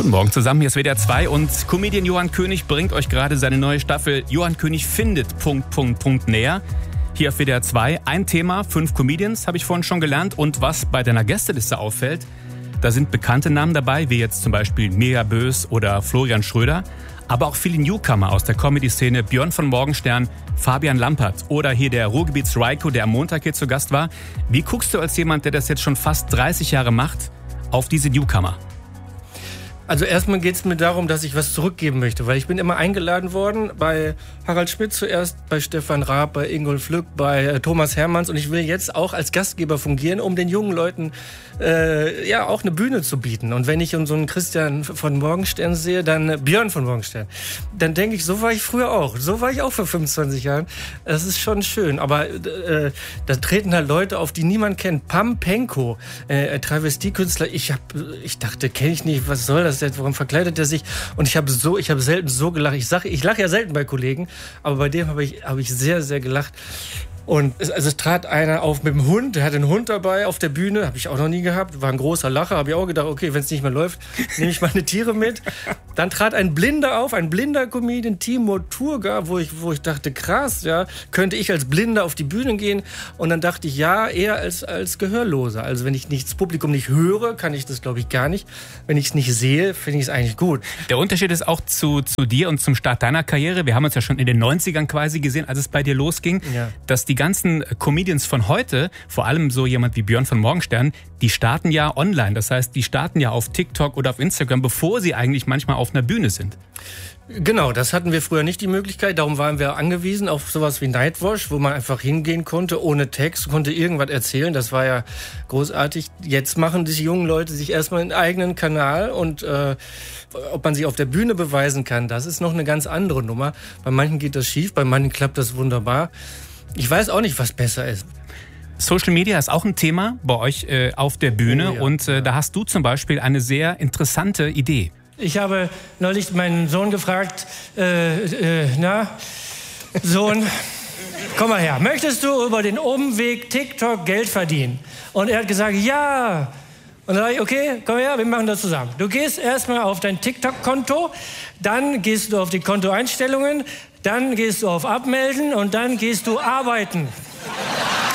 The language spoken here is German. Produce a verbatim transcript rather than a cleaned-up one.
Guten Morgen zusammen, hier ist W D R zwei und Comedian Johann König bringt euch gerade seine neue Staffel Johann König findet... Punkt, Punkt, Punkt näher. Hier auf W D R zwei ein Thema, fünf Comedians, habe ich vorhin schon gelernt. Und was bei deiner Gästeliste auffällt, da sind bekannte Namen dabei, wie jetzt zum Beispiel Mirja Bös oder Florian Schröder. Aber auch viele Newcomer aus der Comedy-Szene, Björn von Morgenstern, Fabian Lampert oder hier der Ruhrgebiets-Raiko, der am Montag hier zu Gast war. Wie guckst du als jemand, der das jetzt schon fast dreißig Jahre macht, auf diese Newcomer? Also erstmal geht es mir darum, dass ich was zurückgeben möchte, weil ich bin immer eingeladen worden bei Harald Schmidt zuerst, bei Stefan Raab, bei Ingolf Lück, bei äh, Thomas Hermanns und ich will jetzt auch als Gastgeber fungieren, um den jungen Leuten äh, ja auch eine Bühne zu bieten. Und wenn ich so einen Christian von Morgenstern sehe, dann äh, Björn von Morgenstern, dann denke ich, so war ich früher auch. So war ich auch vor fünfundzwanzig Jahren. Das ist schon schön, aber äh, da treten halt Leute auf, die niemand kennt. Pam Penko, äh, Travestiekünstler, ich, hab, ich dachte, kenne ich nicht, was soll das? Warum verkleidet er sich? Und ich habe so, ich habe selten so gelacht. Ich sage, ich lache ja selten bei Kollegen, aber bei dem habe ich, habe ich sehr, sehr gelacht. Und es, also es trat einer auf mit dem Hund, der hatte einen Hund dabei auf der Bühne, habe ich auch noch nie gehabt, war ein großer Lacher, habe ich auch gedacht, okay, wenn es nicht mehr läuft, nehme ich meine Tiere mit. Dann trat ein Blinder auf, ein blinder Comedian, Timur Turga, wo ich, wo ich dachte, krass, ja, könnte ich als Blinder auf die Bühne gehen? Und dann dachte ich, ja, eher als, als Gehörloser. Also wenn ich nicht, das Publikum nicht höre, kann ich das, glaube ich, gar nicht. Wenn ich es nicht sehe, finde ich es eigentlich gut. Der Unterschied ist auch zu, zu dir und zum Start deiner Karriere. Wir haben uns ja schon in den neunzigern quasi gesehen, als es bei dir losging, ja, dass die ganzen Comedians von heute, vor allem so jemand wie Björn von Morgenstern, die starten ja online. Das heißt, die starten ja auf TikTok oder auf Instagram, bevor sie eigentlich manchmal auf einer Bühne sind. Genau, das hatten wir früher nicht die Möglichkeit. Darum waren wir angewiesen auf sowas wie Nightwash, wo man einfach hingehen konnte, ohne Text, konnte irgendwas erzählen. Das war ja großartig. Jetzt machen die jungen Leute sich erstmal einen eigenen Kanal und äh, ob man sich auf der Bühne beweisen kann, das ist noch eine ganz andere Nummer. Bei manchen geht das schief, bei manchen klappt das wunderbar. Ich weiß auch nicht, was besser ist. Social Media ist auch ein Thema bei euch äh, auf der Bühne. Oh, ja, und äh, ja. Da hast du zum Beispiel eine sehr interessante Idee. Ich habe neulich meinen Sohn gefragt, äh, äh, na, Sohn, komm mal her, möchtest du über den Umweg TikTok Geld verdienen? Und er hat gesagt, ja. Und dann sage ich, okay, komm her, wir machen das zusammen. Du gehst erstmal auf dein TikTok-Konto, dann gehst du auf die Kontoeinstellungen, dann gehst du auf Abmelden und dann gehst du arbeiten.